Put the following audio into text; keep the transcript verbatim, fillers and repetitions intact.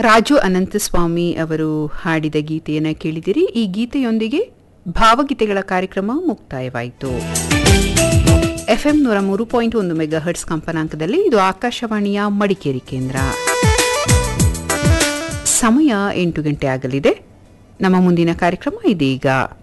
ರಾಜು ಅನಂತಸ್ವಾಮಿ ಅವರು ಹಾಡಿದ ಗೀತೆಯನ್ನು ಕೇಳಿದಿರಿ. ಈ ಗೀತೆಯೊಂದಿಗೆ ಭಾವಗೀತೆಗಳ ಕಾರ್ಯಕ್ರಮ ಮುಕ್ತಾಯವಾಯಿತು. ಎಫ್ಎಂ ನೂರ ಮೂರು ಪಾಯಿಂಟ್ ಒಂದು ಮೆಗಾ ಹರ್ಟ್ಸ್ ಕಂಪನಾಂಕದಲ್ಲಿ ಇದು ಆಕಾಶವಾಣಿಯ ಮಡಿಕೇರಿ ಕೇಂದ್ರ. ಸಮಯ ಎಂಟು ಗಂಟೆ ಆಗಲಿದೆ. ನಮ್ಮ ಮುಂದಿನ ಕಾರ್ಯಕ್ರಮ ಇದೀಗ.